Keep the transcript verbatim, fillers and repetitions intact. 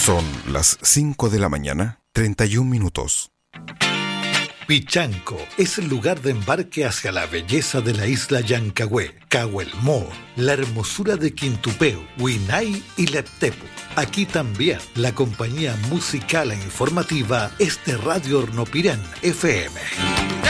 Son las cinco de la mañana, treinta y un minutos. Pichanco es el lugar de embarque hacia la belleza de la isla Llancagüe, Cahuelmó, la hermosura de Quintupeu, Huinay y Leptepu. Aquí también la compañía musical e informativa es de Radio Hornopirán F M.